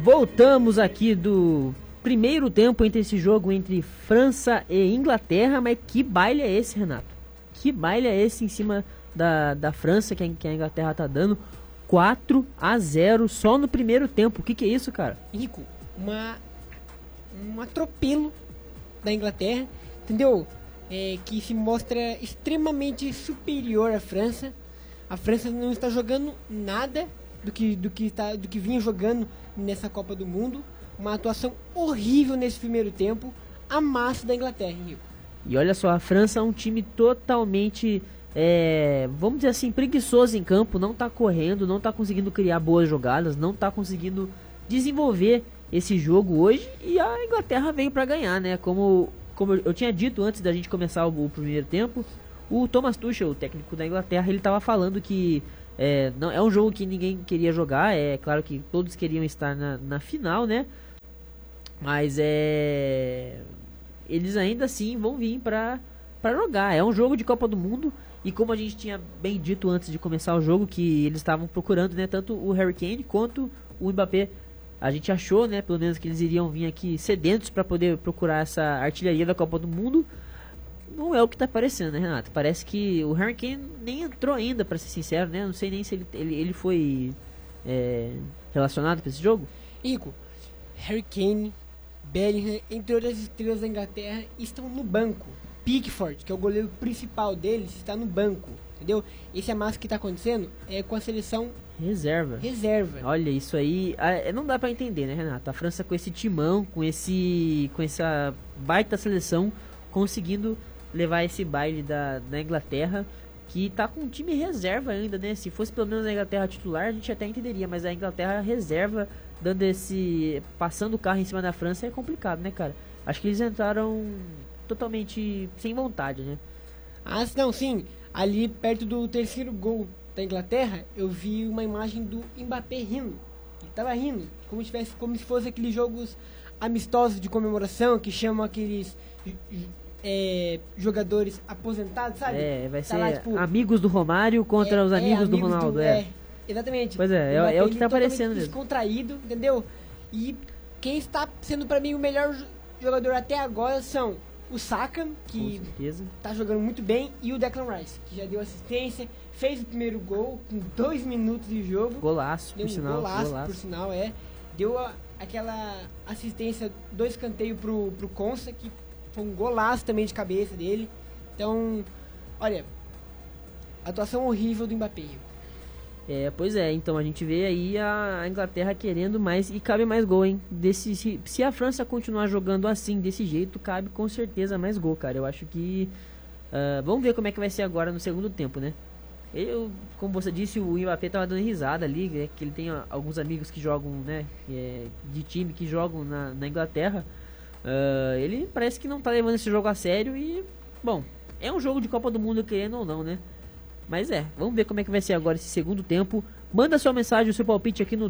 Voltamos aqui do primeiro tempo entre esse jogo entre França e Inglaterra, mas que baile é esse, Renato? Que baile é esse em cima da França que a Inglaterra tá dando? 4-0 só no primeiro tempo. O que é isso, cara? Rico, um atropelo da Inglaterra, entendeu? Que se mostra extremamente superior à França. A França não está jogando nada do que vinha jogando nessa Copa do Mundo. Uma atuação horrível nesse primeiro tempo. A massa da Inglaterra, Rico. E olha só, a França é um time totalmente, vamos dizer assim, preguiçoso em campo. Não tá correndo, não tá conseguindo criar boas jogadas, não tá conseguindo desenvolver esse jogo hoje. E a Inglaterra veio para ganhar, né? Como eu tinha dito antes da gente começar o primeiro tempo, o Thomas Tuchel, o técnico da Inglaterra, ele estava falando que não é um jogo que ninguém queria jogar. É claro que todos queriam estar na final, né? Mas eles ainda assim vão vir para jogar. É um jogo de Copa do Mundo. E como a gente tinha bem dito antes de começar o jogo, que eles estavam procurando, né, tanto o Harry Kane quanto o Mbappé. A gente achou, né, pelo menos que eles iriam vir aqui sedentos para poder procurar essa artilharia da Copa do Mundo. Não é o que tá parecendo, né, Renato? Parece que o Harry Kane nem entrou ainda, para ser sincero, né? Não sei nem se ele foi relacionado para esse jogo. Igor, Harry Kane, Bellingham, entre outras estrelas da Inglaterra, estão no banco. Pickford, que é o goleiro principal deles, está no banco, entendeu? Esse amasso que está acontecendo é com a seleção reserva. Olha, isso aí não dá para entender, né, Renato? A França com esse timão, com essa baita seleção, conseguindo levar esse baile da Inglaterra, que tá com um time reserva ainda, né? Se fosse pelo menos a Inglaterra titular, a gente até entenderia, mas a Inglaterra reserva, passando o carro em cima da França, é complicado, né, cara? Acho que eles entraram totalmente sem vontade, né? Ah, não, sim. Ali perto do terceiro gol da Inglaterra, eu vi uma imagem do Mbappé rindo. Ele tava rindo, como se fosse aqueles jogos amistosos de comemoração que chamam aqueles jogadores aposentados, sabe? Vai ser lá, tipo, amigos do Romário contra os amigos do Ronaldo. Exatamente. Pois é o que tá aparecendo mesmo. Descontraído, entendeu? E quem está sendo pra mim o melhor jogador até agora são o Saka, que tá jogando muito bem, e o Declan Rice, que já deu assistência, fez o primeiro gol com 2 minutos de jogo. Golaço, por sinal. Deu aquela assistência do escanteio pro Konsa, que foi um golaço também de cabeça dele. Então, olha, atuação horrível do Mbappé. Pois é, então a gente vê aí a Inglaterra querendo mais e cabe mais gol, hein? Se a França continuar jogando assim, desse jeito, cabe com certeza mais gol, cara. Eu acho que... vamos ver como é que vai ser agora no segundo tempo, né? Como você disse, o Mbappé tava dando risada ali, né? Que ele tem alguns amigos que jogam, né? De time que jogam na Inglaterra. Ele parece que não tá levando esse jogo a sério e... Bom, é um jogo de Copa do Mundo, querendo ou não, né? Mas vamos ver como é que vai ser agora esse segundo tempo. Manda sua mensagem, o seu palpite aqui no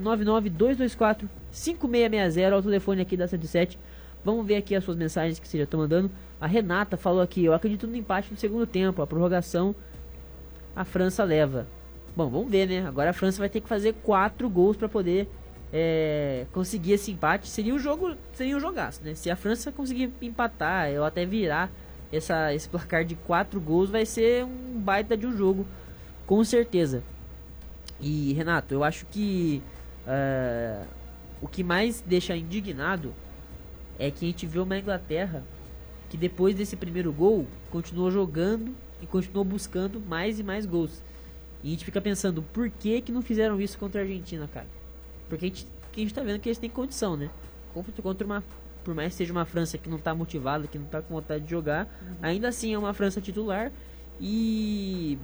12992245660, o telefone aqui da 107. Vamos ver aqui as suas mensagens que você já está mandando. A Renata falou aqui: eu acredito no empate no segundo tempo, a prorrogação a França leva. Bom, vamos ver, né? Agora a França vai ter que fazer 4 gols para poder conseguir esse empate. Seria um jogaço, né? Se a França conseguir empatar ou até virar esse placar de 4 gols, vai ser um baita de um jogo, com certeza. E, Renato, eu acho que o que mais deixa indignado é que a gente vê uma Inglaterra que depois desse primeiro gol continuou jogando e continuou buscando mais e mais gols. E a gente fica pensando, por que não fizeram isso contra a Argentina, cara? Porque a gente tá vendo que eles têm condição, né? Por mais que seja uma França que não tá motivada, que não tá com vontade de jogar, ainda assim é uma França titular. E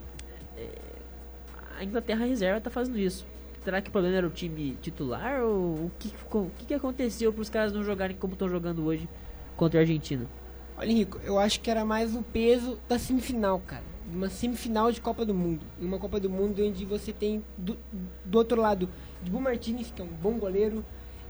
a Inglaterra reserva tá fazendo isso. Será que o problema era o time titular? Ou o que aconteceu para os caras não jogarem como estão jogando hoje contra a Argentina? Olha, Henrico, eu acho que era mais o peso da semifinal, cara. Uma semifinal de Copa do Mundo. Uma Copa do Mundo onde você tem do outro lado Dibu Martínez, que é um bom goleiro,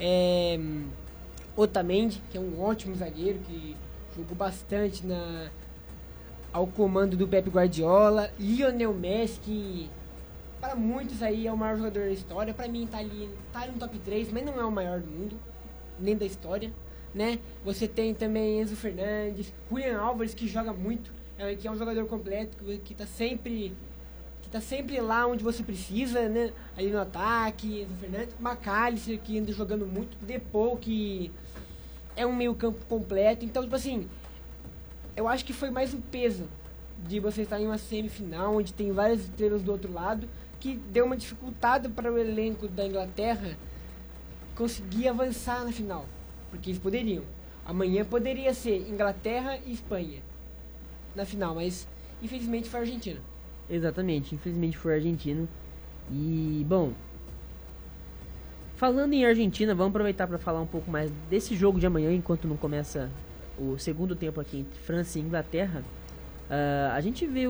Otamendi, que é um ótimo zagueiro, que jogou bastante ao comando do Pep Guardiola, Lionel Messi, que para muitos aí é o maior jogador da história. Para mim tá ali no top 3, mas não é o maior do mundo, nem da história, né? Você tem também Enzo Fernandes, Julian Álvares, que joga muito, que é um jogador completo, que tá sempre lá onde você precisa, né? Ali no ataque, Enzo Fernandes, McAllister, que anda jogando muito, Depou, que é um meio campo completo. Então, tipo assim, eu acho que foi mais um peso de você estar em uma semifinal, onde tem várias estrelas do outro lado, que deu uma dificultada para o elenco da Inglaterra conseguir avançar na final. Porque eles poderiam. Amanhã poderia ser Inglaterra e Espanha na final, mas infelizmente foi a Argentina. Exatamente, infelizmente foi a Argentina. E, bom, falando em Argentina, vamos aproveitar para falar um pouco mais desse jogo de amanhã, enquanto não começa o segundo tempo aqui entre França e Inglaterra. A gente vê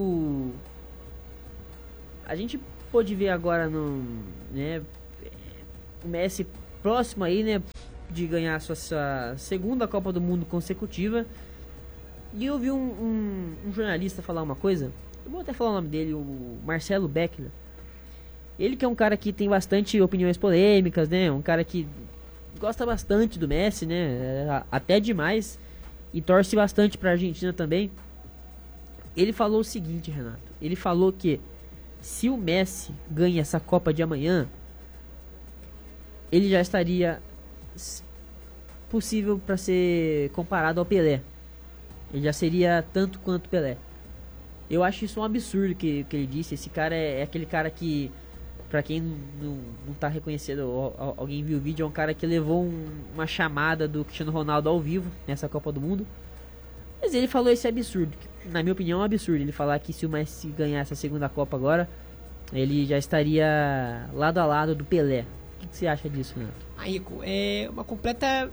a gente pôde ver agora né, o Messi próximo aí, né, de ganhar a sua segunda Copa do Mundo consecutiva. E eu vi um jornalista falar uma coisa, eu vou até falar o nome dele, o Marcelo Beckler. Ele que é um cara que tem bastante opiniões polêmicas, né, um cara que gosta bastante do Messi, né, até demais, e torce bastante pra Argentina também. Ele falou o seguinte, Renato, ele falou que se o Messi ganha essa Copa de amanhã, ele já estaria possível para ser comparado ao Pelé. Ele já seria tanto quanto Pelé. Eu acho isso um absurdo que ele disse. Esse cara é aquele cara que, pra quem não tá reconhecendo, ou alguém viu o vídeo, é um cara que levou uma chamada do Cristiano Ronaldo ao vivo nessa Copa do Mundo. Mas ele falou esse absurdo, que, na minha opinião é um absurdo, ele falar que se o Messi ganhar essa segunda Copa agora, ele já estaria lado a lado do Pelé. O que você acha disso, Renato? Rico, é uma completa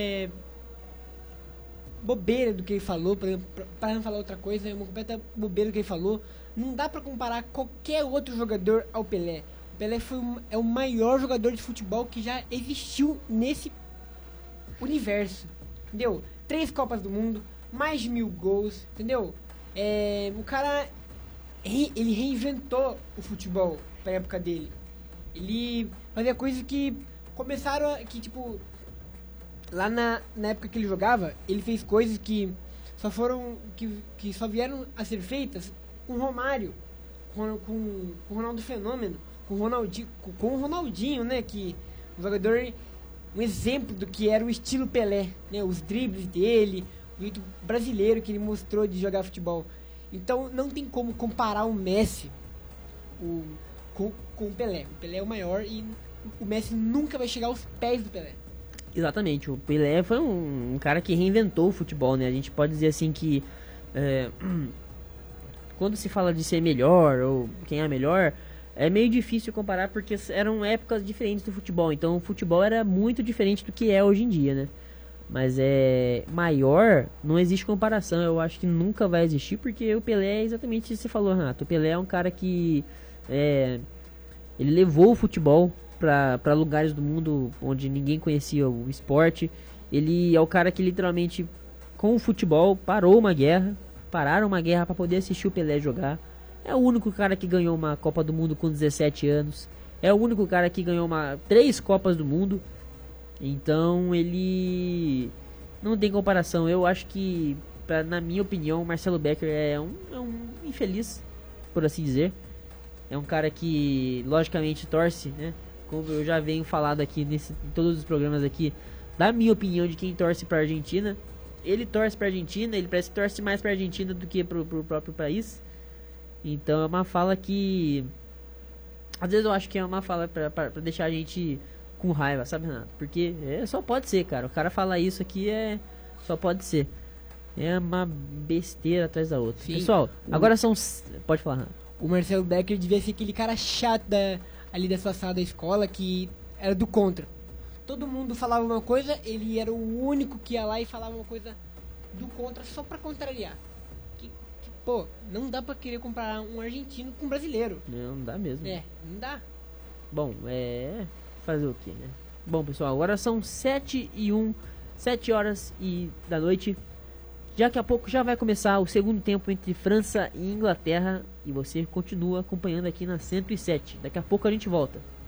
bobeira do que ele falou, para não falar outra coisa, é uma completa bobeira do que ele falou. Não dá para comparar qualquer outro jogador ao Pelé. O Pelé é o maior jogador de futebol que já existiu nesse universo, entendeu? 3 Copas do Mundo, mais de 1000 gols, entendeu? O cara, ele reinventou o futebol para a época dele. Ele fazia coisas que começaram que tipo lá na época que ele jogava, ele fez coisas que só foram que só vieram a ser feitas com o Romário, com o Ronaldo Fenômeno, com o Ronaldinho, né, que um jogador, um exemplo do que era o estilo Pelé, né, os dribles dele, o jeito brasileiro que ele mostrou de jogar futebol. Então não tem como comparar o Messi com o Pelé. O Pelé é o maior e o Messi nunca vai chegar aos pés do Pelé. Exatamente, o Pelé foi um cara que reinventou o futebol, né? A gente pode dizer assim que quando se fala de ser melhor ou quem é melhor, é meio difícil comparar porque eram épocas diferentes do futebol. Então o futebol era muito diferente do que é hoje em dia, né? Mas maior, não existe comparação. Eu acho que nunca vai existir porque o Pelé é exatamente isso que você falou, Renato. O Pelé é um cara que ele levou o futebol para lugares do mundo onde ninguém conhecia o esporte. Ele é o cara que literalmente, com o futebol, pararam uma guerra para poder assistir o Pelé jogar. É o único cara que ganhou uma Copa do Mundo com 17 anos. É o único cara que ganhou 3 Copas do Mundo. Então ele não tem comparação. Eu acho que, na minha opinião, o Marcelo Becker é um infeliz, por assim dizer. É um cara que logicamente torce, né? Como eu já venho falado aqui em todos os programas aqui, da minha opinião de quem torce pra Argentina. Ele torce pra Argentina, ele parece que torce mais pra Argentina do que pro próprio país. Então é uma fala que às vezes eu acho que é uma fala pra deixar a gente com raiva, sabe, Renato? Porque só pode ser, cara. O cara falar isso aqui só pode ser. É uma besteira atrás da outra. Sim. Pessoal, agora são... Pode falar, Renato. O Marcelo Becker devia ser aquele cara chato ali da sua sala da escola que era do contra. Todo mundo falava uma coisa, ele era o único que ia lá e falava uma coisa do contra só pra contrariar. Pô, não dá pra querer comparar um argentino com um brasileiro. Não dá mesmo. Não dá. Bom, fazer o que, né? Bom, pessoal, agora são 7 horas da noite. Daqui a pouco já vai começar o segundo tempo entre França e Inglaterra. E você continua acompanhando aqui na 107. Daqui a pouco a gente volta.